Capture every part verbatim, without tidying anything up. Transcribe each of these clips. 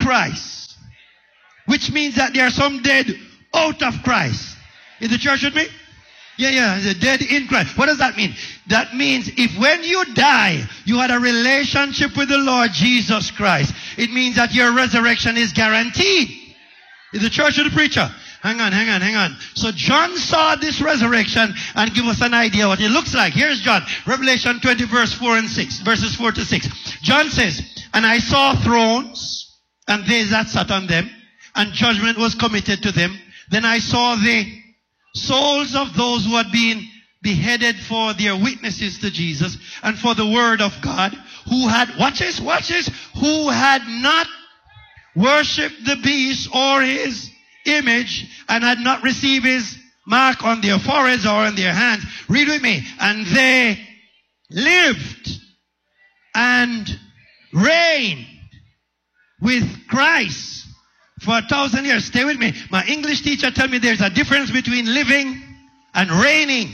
Christ. Which means that there are some dead out of Christ. Is the church with me? Yeah, yeah, the dead in Christ. What does that mean? That means if when you die, you had a relationship with the Lord Jesus Christ, it means that your resurrection is guaranteed. Is the church or the preacher? Hang on, hang on, hang on. So John saw this resurrection and give us an idea what it looks like. Here's John. Revelation twenty verse four and six. Verses four to six. John says, and I saw thrones, and they that sat on them, and judgment was committed to them. Then I saw the souls of those who had been beheaded for their witnesses to Jesus and for the word of God, who had, watch this, watch this, who had not worshipped the beast or his image and had not received his mark on their foreheads or on their hands. Read with me. And they lived and reigned with Christ for a thousand years. Stay with me. My English teacher told me there's a difference between living and reigning.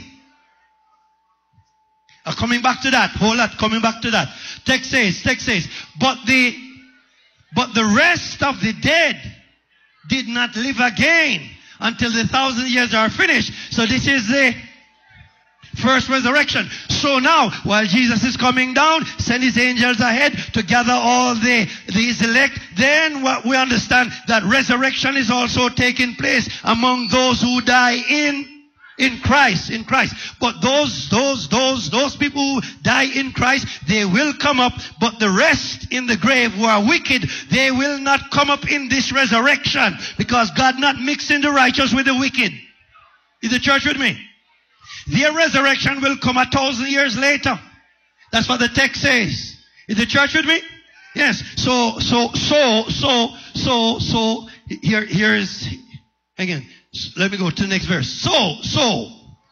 Uh, coming back to that. Hold on. Coming back to that. Text says, text says, but the, but the rest of the dead did not live again until the thousand years are finished. So this is the first resurrection. So now, while Jesus is coming down, send his angels ahead to gather all the these elect. Then what we understand that resurrection is also taking place among those who die in in Christ, in Christ. But those those those those people who die in Christ, they will come up. But the rest in the grave who are wicked, they will not come up in this resurrection, because God not mixing the righteous with the wicked. Is the church with me? Their resurrection will come a thousand years later. That's what the text says. Is the church with me? Yes. So, so, so, so, so, so, here, here is, again, let me go to the next verse. So, so,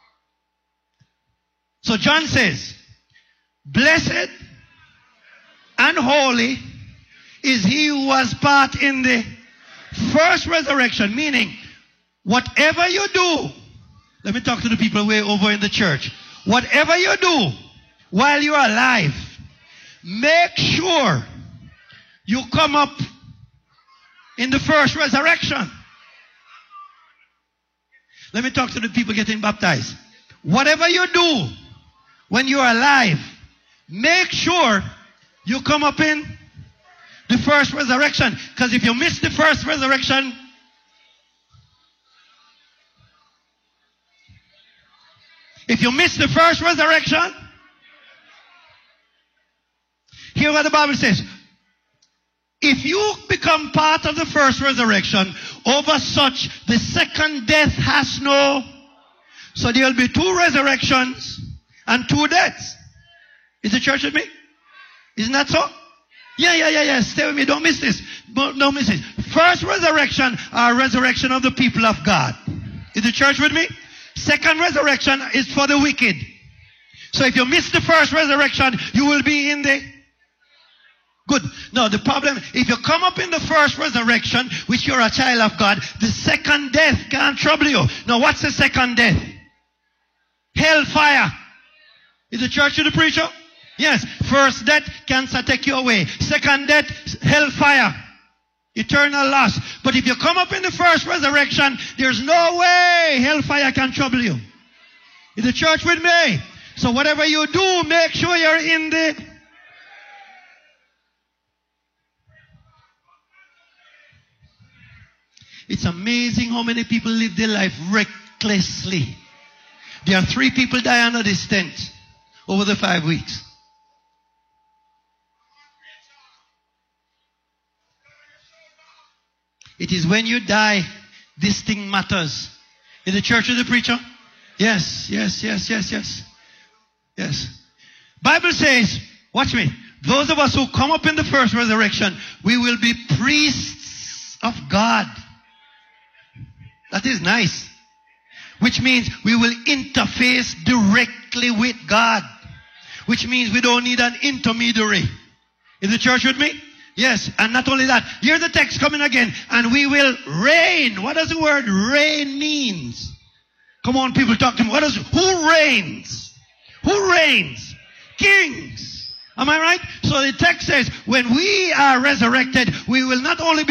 so John says, blessed and holy is he who was part in the first resurrection. Meaning, whatever you do, let me talk to the people way over in the church. Whatever you do while you're alive, make sure you come up in the first resurrection. Let me talk to the people getting baptized. Whatever you do when you're alive, make sure you come up in the first resurrection. Because if you miss the first resurrection, If you miss the first resurrection, hear what the Bible says. If you become part of the first resurrection, over such the second death has no. So there will be two resurrections and two deaths. Is the church with me? Isn't that so? Yeah, yeah, yeah, yeah. Stay with me. Don't miss this. Don't miss this. First resurrection are resurrection of the people of God. Is the church with me? Second resurrection is for the wicked. So if you miss the first resurrection, you will be in the good. No, the problem, if you come up in the first resurrection, which you're a child of God, the second death can't trouble you. Now, what's the second death? Hellfire. Is the church to the preacher? Yes. First death, cancer take you away. Second death, hellfire. Eternal loss. But if you come up in the first resurrection, there's no way hellfire can trouble you. Is the church with me? So whatever you do, make sure you're in the... It's amazing how many people live their life recklessly. There are three people die under this tent over the five weeks. It is when you die, this thing matters. In the church of the preacher? Yes, yes, yes, yes, yes. Yes. Bible says, watch me, those of us who come up in the first resurrection, we will be priests of God. That is nice. Which means we will interface directly with God. Which means we don't need an intermediary. Is the church with me? Yes, and not only that, here's the text coming again, and we will reign. What does the word reign means? Come on, people, talk to me. What does, who reigns? Who reigns? Kings. Am I right? So the text says, when we are resurrected, we will not only be